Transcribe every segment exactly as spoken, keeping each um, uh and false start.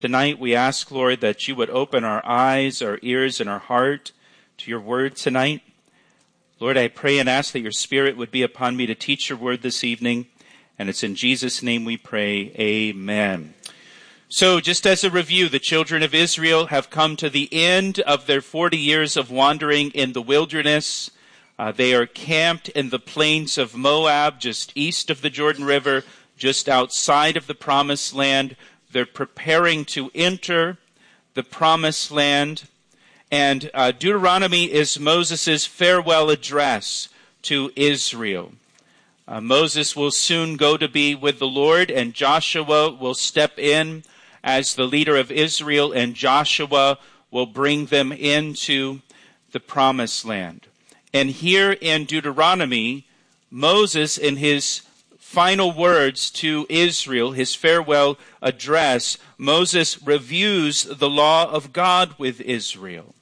Tonight we ask, Lord, that you would open our eyes, our ears, and our heart to your word tonight. Lord, I pray and ask that your Spirit would be upon me to teach your word this evening. And it's in Jesus' name we pray. Amen. So just as a review, the children of Israel have come to the end of their forty years of wandering in the wilderness. Uh, they are camped in the plains of Moab, just east of the Jordan River, just outside of the promised land. They're preparing to enter the promised land. And uh, Deuteronomy is Moses' farewell address to Israel. Uh, Moses will soon go to be with the Lord, and Joshua will step in as the leader of Israel, and Joshua will bring them into the promised land. And here in Deuteronomy, Moses, in his final words to Israel, his farewell address, Moses reviews the law of God with Israel.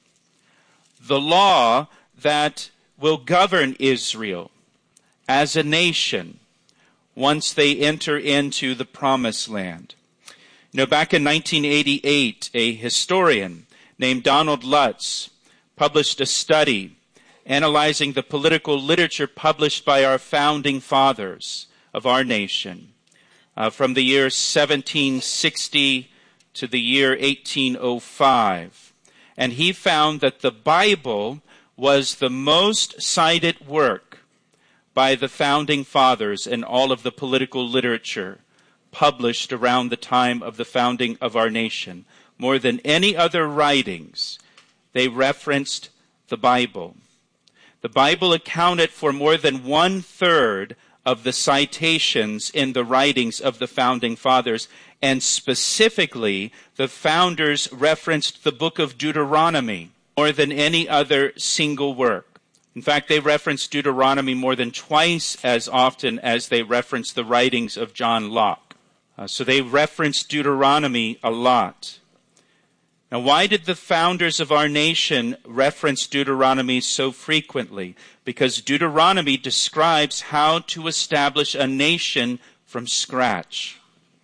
The law that will govern Israel as a nation once they enter into the promised land. You know, back in nineteen eighty-eight, a historian named Donald Lutz published a study analyzing the political literature published by our founding fathers of our nation uh, from the year seventeen sixty to the year eighteen oh five. And he found that the Bible was the most cited work by the founding fathers in all of the political literature published around the time of the founding of our nation. More than any other writings, they referenced the Bible. The Bible accounted for more than one-third of the citations in the writings of the founding fathers, and specifically, the founders referenced the book of Deuteronomy more than any other single work. In fact, they referenced Deuteronomy more than twice as often as they referenced the writings of John Locke. Uh, so they referenced Deuteronomy a lot. Now, why did the founders of our nation reference Deuteronomy so frequently? Because Deuteronomy describes how to establish a nation from scratch.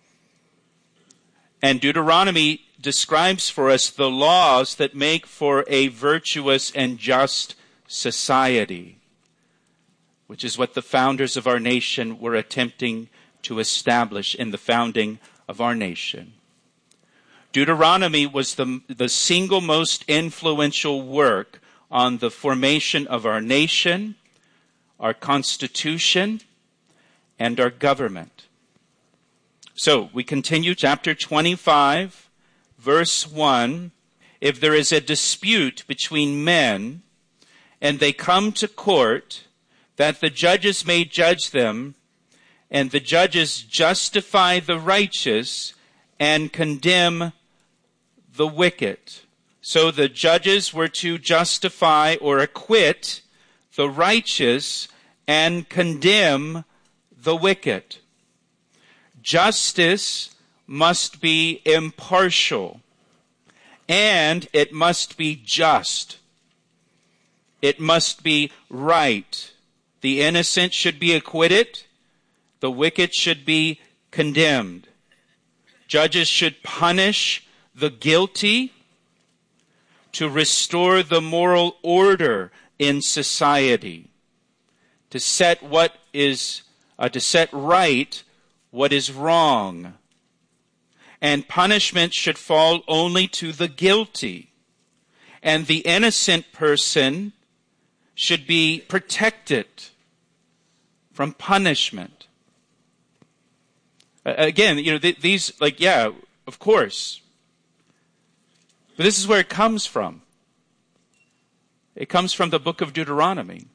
And Deuteronomy describes for us the laws that make for a virtuous and just society, which is what the founders of our nation were attempting to establish in the founding of our nation. Deuteronomy was the, the single most influential work on the formation of our nation, our constitution, and our government. So we continue chapter twenty-five, verse one. If there is a dispute between men, and they come to court, that the judges may judge them, and the judges justify the righteous and condemn the wicked. So the judges were to justify or acquit the righteous and condemn the wicked. Justice must be impartial, and it must be just. It must be right. The innocent should be acquitted. The wicked should be condemned. Judges should punish the guilty to restore the moral order in society, to set what is, uh, to set right what is wrong. And punishment should fall only to the guilty. And the innocent person should be protected from punishment. Uh, again, you know, th- these, like, yeah, of course. But this is where it comes from. It comes from the book of Deuteronomy.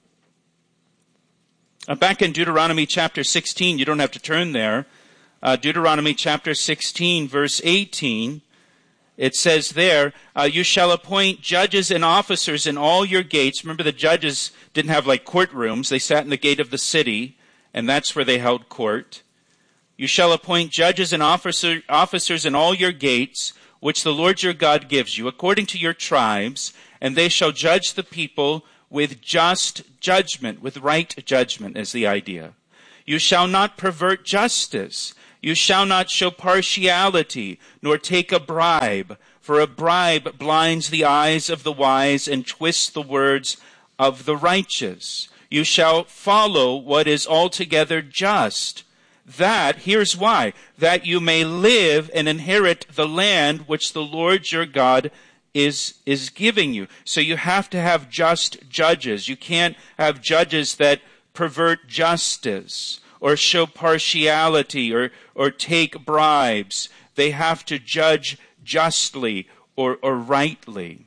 Uh, back in Deuteronomy chapter sixteen, you don't have to turn there. Uh, Deuteronomy chapter sixteen, verse eighteen, it says there, uh, you shall appoint judges and officers in all your gates. Remember, the judges didn't have like courtrooms. They sat in the gate of the city, and that's where they held court. You shall appoint judges and officer, officers in all your gates, which the Lord your God gives you, according to your tribes, and they shall judge the people with just judgment, with right judgment is the idea. You shall not pervert justice. You shall not show partiality, nor take a bribe, for a bribe blinds the eyes of the wise and twists the words of the righteous. You shall follow what is altogether just. That, here's why, that you may live and inherit the land which the Lord your God is, is giving you. So you have to have just judges. You can't have judges that pervert justice or show partiality or, or take bribes. They have to judge justly or, or rightly.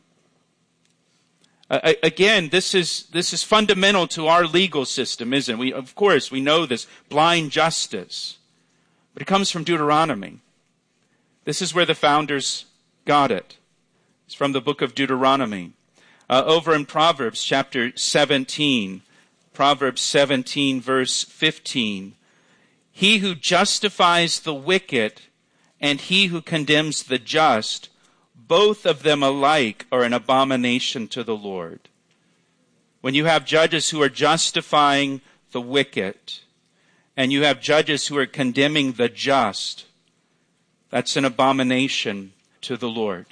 Uh, again, this is this is fundamental to our legal system, isn't it? We, of course, we know this, blind justice. But it comes from Deuteronomy. This is where the founders got it. It's from the book of Deuteronomy. Uh, over in Proverbs chapter seventeen, Proverbs seventeen, verse fifteen. He who justifies the wicked and he who condemns the just, both of them alike are an abomination to the Lord. When you have judges who are justifying the wicked, and you have judges who are condemning the just, that's an abomination to the Lord.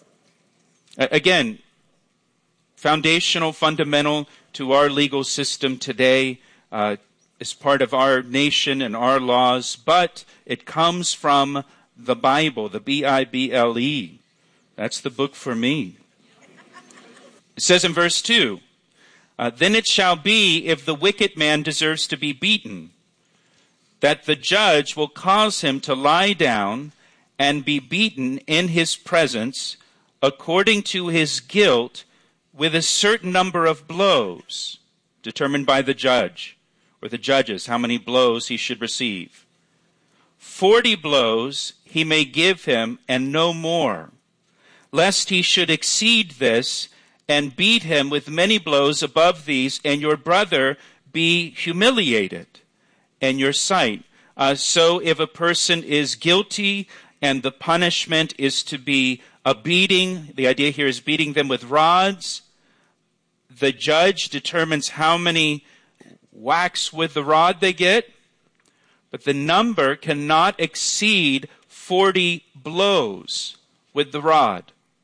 Again, foundational, fundamental to our legal system today, uh, is part of our nation and our laws, but it comes from the Bible, the B I B L E. That's the book for me. It says in verse two, uh, Then it shall be, if the wicked man deserves to be beaten, that the judge will cause him to lie down and be beaten in his presence according to his guilt with a certain number of blows, determined by the judge, or the judges, how many blows he should receive. Forty blows he may give him, and no more, lest he should exceed this and beat him with many blows above these, and your brother be humiliated in your sight. Uh, so if a person is guilty and the punishment is to be a beating, the idea here is beating them with rods, the judge determines how many whacks with the rod they get, but the number cannot exceed forty blows with the rod.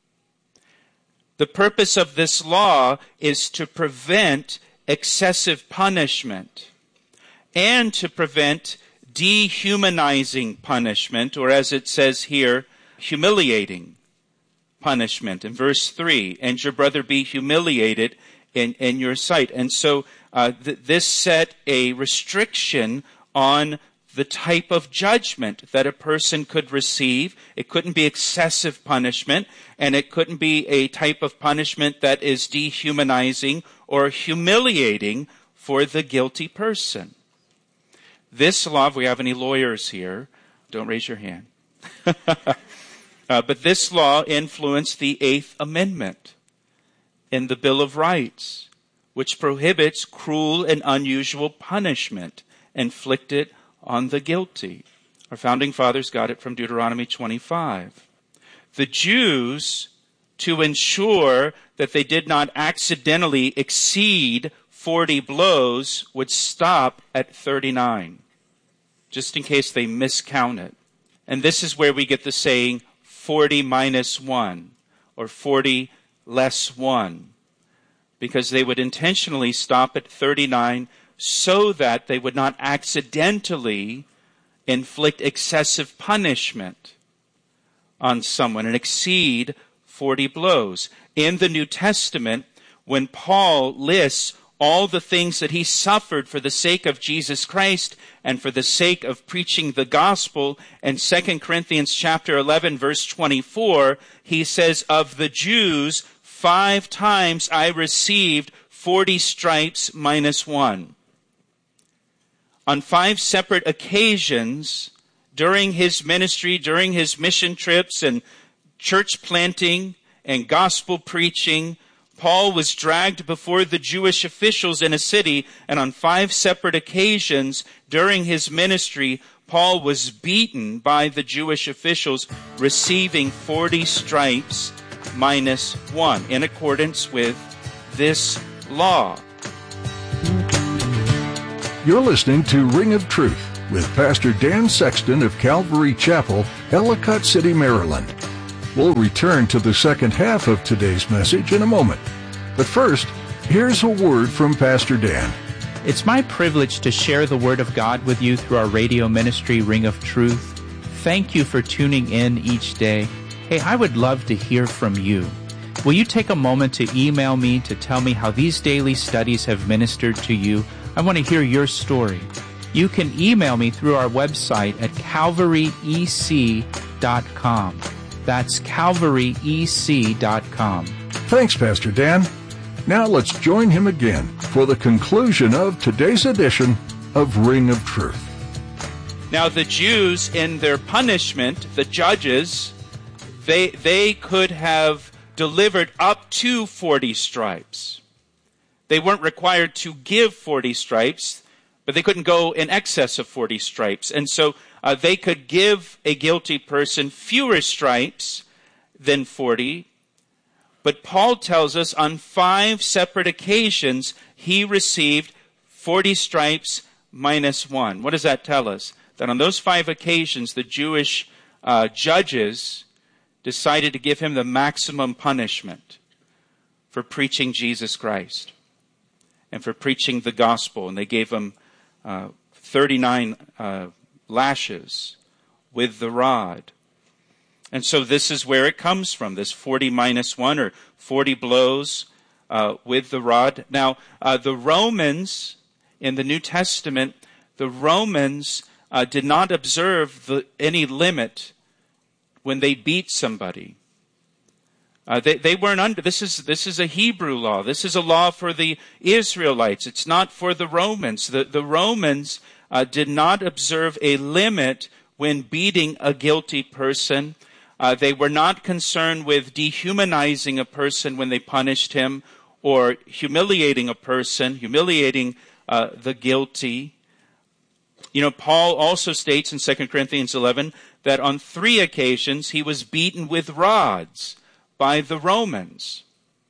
The purpose of this law is to prevent excessive punishment and to prevent dehumanizing punishment, or as it says here, humiliating punishment. In verse three, and your brother be humiliated in, in your sight. And so uh, th- this set a restriction on the type of judgment that a person could receive. It couldn't be excessive punishment, and it couldn't be a type of punishment that is dehumanizing or humiliating for the guilty person. This law, if we have any lawyers here, don't raise your hand. uh, but this law influenced the Eighth Amendment in the Bill of Rights, which prohibits cruel and unusual punishment inflicted on the guilty. Our founding fathers got it from Deuteronomy twenty-five. The Jews, to ensure that they did not accidentally exceed forty blows, would stop at thirty-nine, just in case they miscounted. And this is where we get the saying forty minus one, or forty less one, because they would intentionally stop at thirty-nine so that they would not accidentally inflict excessive punishment on someone and exceed forty blows. In the New Testament, when Paul lists all the things that he suffered for the sake of Jesus Christ and for the sake of preaching the gospel, in Second Corinthians chapter eleven, verse twenty-four, he says, of the Jews, five times I received forty stripes minus one. On five separate occasions during his ministry, during his mission trips and church planting and gospel preaching, Paul was dragged before the Jewish officials in a city, and on five separate occasions during his ministry, Paul was beaten by the Jewish officials, receiving forty stripes minus one, in accordance with this law. You're listening to Ring of Truth with Pastor Dan Sexton of Calvary Chapel, Ellicott City, Maryland. We'll return to the second half of today's message in a moment. But first, here's a word from Pastor Dan. It's my privilege to share the Word of God with you through our radio ministry, Ring of Truth. Thank you for tuning in each day. Hey, I would love to hear from you. Will you take a moment to email me to tell me how these daily studies have ministered to you? I want to hear your story. You can email me through our website at calvary e c dot com. That's calvary e c dot com. Thanks, Pastor Dan. Now let's join him again for the conclusion of today's edition of Ring of Truth. Now the Jews, in their punishment, the judges, they they could have delivered up to forty stripes. They weren't required to give forty stripes, but they couldn't go in excess of forty stripes. And so uh, they could give a guilty person fewer stripes than forty. But Paul tells us on five separate occasions he received forty stripes minus one. What does that tell us? That on those five occasions, the Jewish uh, judges decided to give him the maximum punishment for preaching Jesus Christ and for preaching the gospel. And they gave him uh, thirty-nine uh, lashes with the rod. And so this is where it comes from, this forty minus one, or forty blows uh, with the rod. Now, uh, the Romans, in the New Testament, the Romans uh, did not observe the, any limit when they beat somebody. Uh, they, they weren't under, this is, this is a Hebrew law. This is a law for the Israelites. It's not for the Romans. The, the Romans uh, did not observe a limit when beating a guilty person. Uh, they were not concerned with dehumanizing a person when they punished him, or humiliating a person, humiliating uh, the guilty. You know, Paul also states in Second Corinthians eleven that on three occasions he was beaten with rods by the Romans.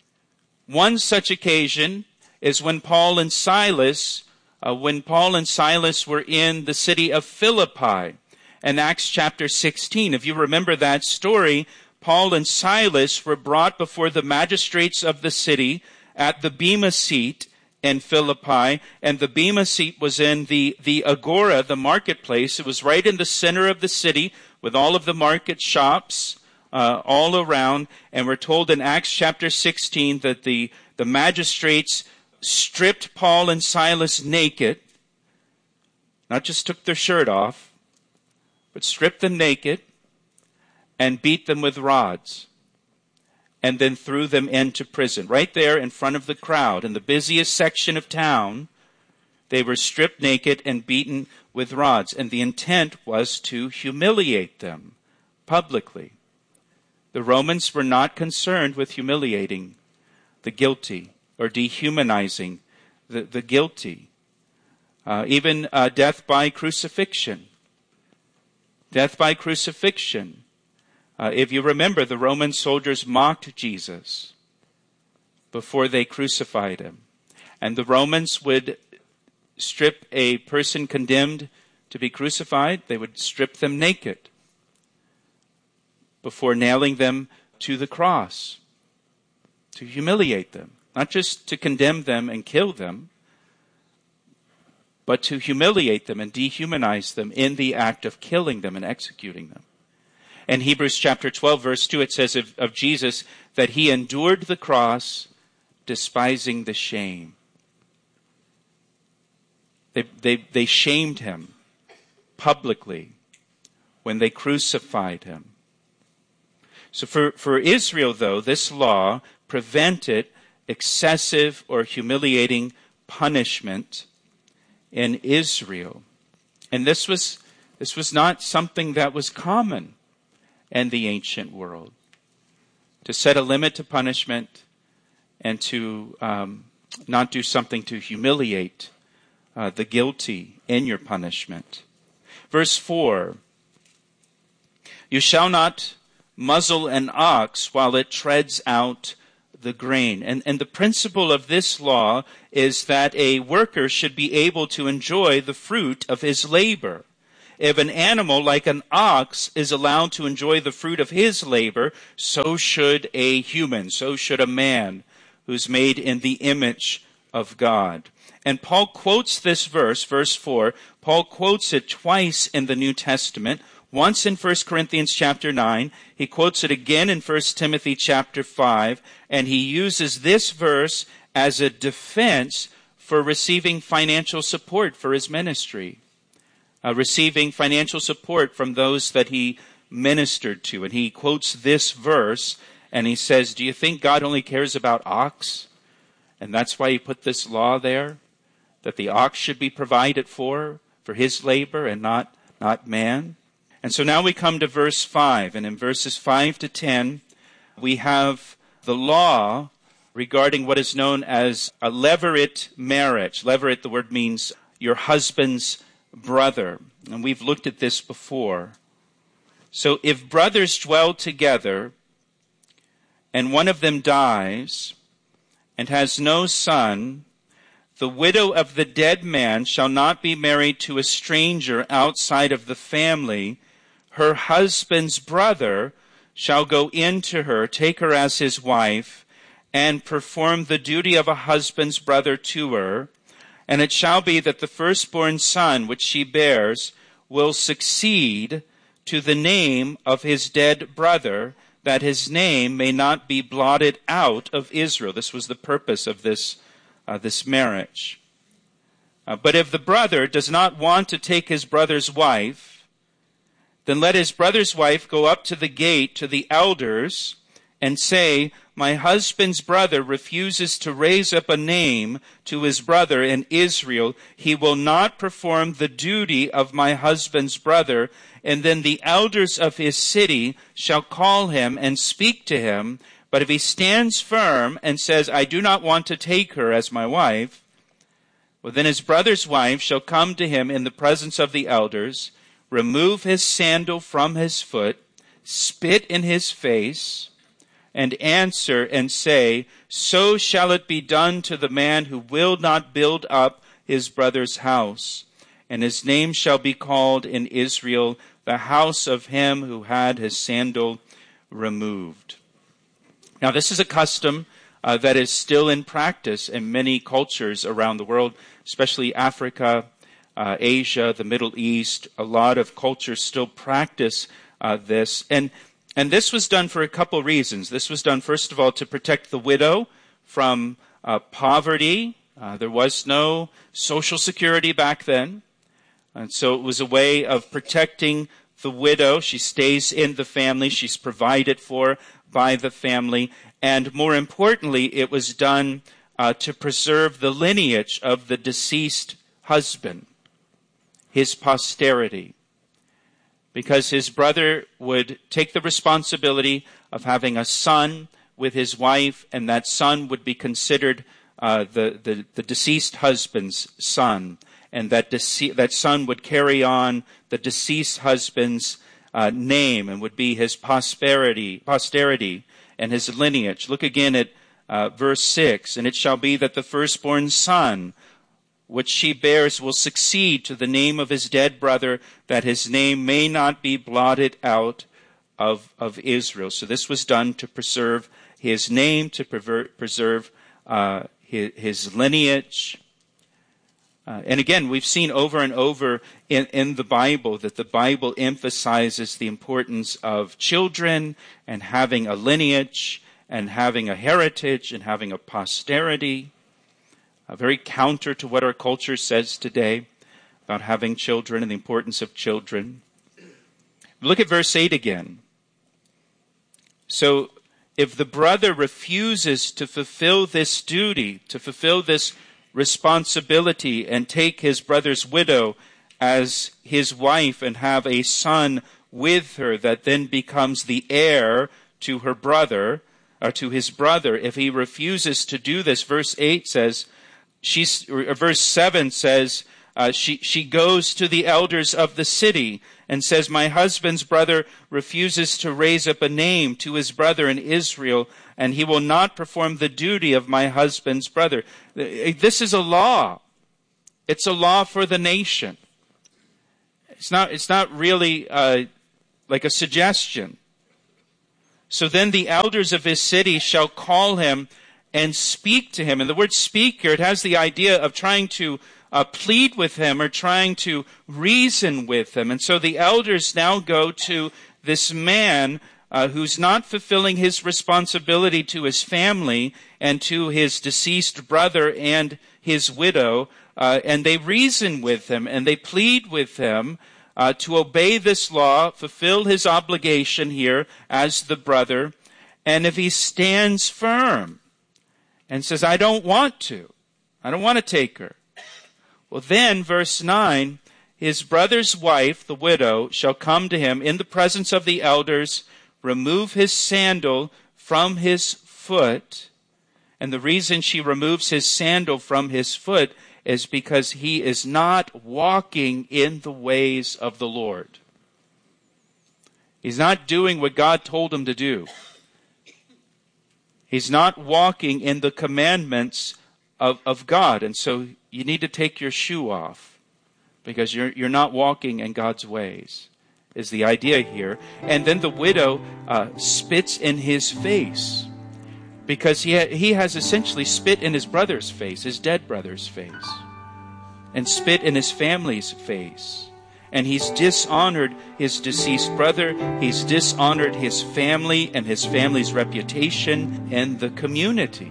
One such occasion is when Paul and Silas, uh, when Paul and Silas were in the city of Philippi. In Acts chapter sixteen, if you remember that story, Paul and Silas were brought before the magistrates of the city at the Bema seat in Philippi, and the Bema seat was in the, the Agora, the marketplace. It was right in the center of the city with all of the market shops uh, all around. And we're told in Acts chapter sixteen that the, the magistrates stripped Paul and Silas naked, not just took their shirt off, but stripped them naked and beat them with rods, and then threw them into prison. Right there in front of the crowd, in the busiest section of town, they were stripped naked and beaten with rods. And the intent was to humiliate them publicly. The Romans were not concerned with humiliating the guilty or dehumanizing the, the guilty. Uh, even uh, death by crucifixion. Death by crucifixion. Uh, if you remember, the Roman soldiers mocked Jesus before they crucified him. And the Romans would strip a person condemned to be crucified. They would strip them naked before nailing them to the cross, to humiliate them. Not just to condemn them and kill them, but to humiliate them and dehumanize them in the act of killing them and executing them. In Hebrews chapter twelve, verse two, it says of, of Jesus that he endured the cross, despising the shame. They, they, they shamed him publicly when they crucified him. So for, for Israel, though, this law prevented excessive or humiliating punishment in Israel. And this was, this was not something that was common in the ancient world. To set a limit to punishment and to um, not do something to humiliate uh, the guilty in your punishment. Verse four, you shall not muzzle an ox while it treads out the grain. And, and the principle of this law is that a worker should be able to enjoy the fruit of his labor. If an animal like an ox is allowed to enjoy the fruit of his labor, so should a human, so should a man who's made in the image of God. And Paul quotes this verse, verse four. Paul quotes it twice in the New Testament. Once in First Corinthians chapter nine. He quotes it again in First Timothy chapter five. And he uses this verse as a defense for receiving financial support for his ministry. Uh, receiving financial support from those that he ministered to. And he quotes this verse and he says, do you think God only cares about ox? And that's why he put this law there, that the ox should be provided for, for his labor and not, not man. And so now we come to verse five. And in verses five to ten, we have the law regarding what is known as a levirate marriage. Levirate, the word means your husband's brother. And we've looked at this before. So if brothers dwell together and one of them dies and has no son, the widow of the dead man shall not be married to a stranger outside of the family. Her husband's brother shall go in to her, take her as his wife, and perform the duty of a husband's brother to her. And it shall be that the firstborn son which she bears will succeed to the name of his dead brother, that his name may not be blotted out of Israel. This was the purpose of this, uh, this marriage. Uh, but if the brother does not want to take his brother's wife, then let his brother's wife go up to the gate to the elders and say, my husband's brother refuses to raise up a name to his brother in Israel. He will not perform the duty of my husband's brother. And then the elders of his city shall call him and speak to him. But if he stands firm and says, I do not want to take her as my wife, well, then his brother's wife shall come to him in the presence of the elders, remove his sandal from his foot, spit in his face, and answer and say, so shall it be done to the man who will not build up his brother's house. And his name shall be called in Israel the house of him who had his sandal removed. Now this is a custom uh, that is still in practice in many cultures around the world, especially Africa, uh, Asia, the Middle East. A lot of cultures still practice uh, this. And And this was done for a couple reasons. This was done, first of all, to protect the widow from uh, poverty. Uh, there was no Social Security back then. And so it was a way of protecting the widow. She stays in the family. She's provided for by the family. And more importantly, it was done uh, to preserve the lineage of the deceased husband, his posterity. Because his brother would take the responsibility of having a son with his wife, and that son would be considered uh, the, the, the deceased husband's son. And that, dece- that son would carry on the deceased husband's uh, name and would be his posterity, posterity and his lineage. Look again at uh, verse six. And it shall be that the firstborn son which she bears will succeed to the name of his dead brother, that his name may not be blotted out of, of Israel. So this was done to preserve his name, to pervert, preserve uh, his, his lineage. Uh, and again, we've seen over and over in, in the Bible that the Bible emphasizes the importance of children and having a lineage and having a heritage and having a posterity. Uh, very counter to what our culture says today about having children and the importance of children. Look at verse eight again. So, if the brother refuses to fulfill this duty, to fulfill this responsibility and take his brother's widow as his wife and have a son with her that then becomes the heir to her brother, or to his brother, if he refuses to do this, verse eight says, She's, or verse seven says, uh, she, she goes to the elders of the city and says, my husband's brother refuses to raise up a name to his brother in Israel, and he will not perform the duty of my husband's brother. This is a law. It's a law for the nation. It's not, it's not really uh, like a suggestion. So then the elders of his city shall call him and speak to him. And the word speak here, it has the idea of trying to uh, plead with him or trying to reason with him. And so the elders now go to this man uh, who's not fulfilling his responsibility to his family and to his deceased brother and his widow. Uh, and they reason with him and they plead with him uh, to obey this law, fulfill his obligation here as the brother. And if he stands firm and says, I don't want to, I don't want to take her. Well, then, verse nine, his brother's wife, the widow, shall come to him in the presence of the elders, remove his sandal from his foot. And the reason she removes his sandal from his foot is because he is not walking in the ways of the Lord. He's not doing what God told him to do. He's not walking in the commandments of, of God. And so you need to take your shoe off because you're, you're not walking in God's ways, is the idea here. And then the widow uh, spits in his face because he, ha- he has essentially spit in his brother's face, his dead brother's face, and spit in his family's face. And he's dishonored his deceased brother. He's dishonored his family and his family's reputation in the community.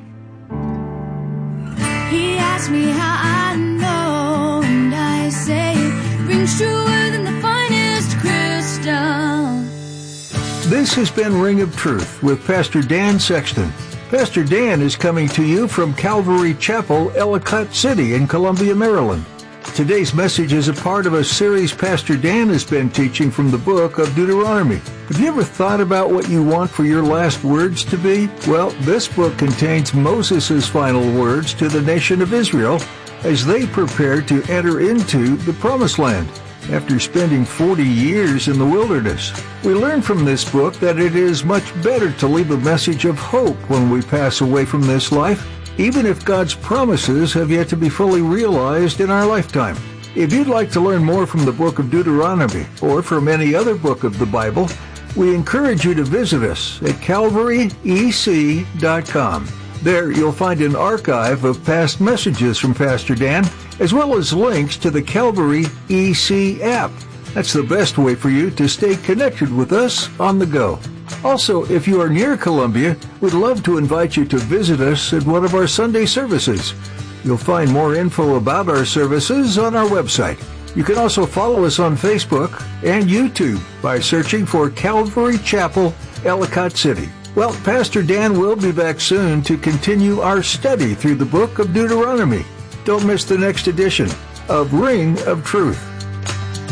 He asked me how I know, and I say it rings truer than the finest crystal. This has been Ring of Truth with Pastor Dan Sexton. Pastor Dan is coming to you from Calvary Chapel, Ellicott City in Columbia, Maryland. Today's message is a part of a series Pastor Dan has been teaching from the book of Deuteronomy. Have you ever thought about what you want for your last words to be? Well, this book contains Moses' final words to the nation of Israel as they prepared to enter into the Promised Land after spending forty years in the wilderness. We learn from this book that it is much better to leave a message of hope when we pass away from this life, even if God's promises have yet to be fully realized in our lifetime. If you'd like to learn more from the book of Deuteronomy or from any other book of the Bible, we encourage you to visit us at calvary e c dot com. There you'll find an archive of past messages from Pastor Dan, as well as links to the Calvary E C app. That's the best way for you to stay connected with us on the go. Also, if you are near Columbia, we'd love to invite you to visit us at one of our Sunday services. You'll find more info about our services on our website. You can also follow us on Facebook and YouTube by searching for Calvary Chapel, Ellicott City. Well, Pastor Dan will be back soon to continue our study through the book of Deuteronomy. Don't miss the next edition of Ring of Truth.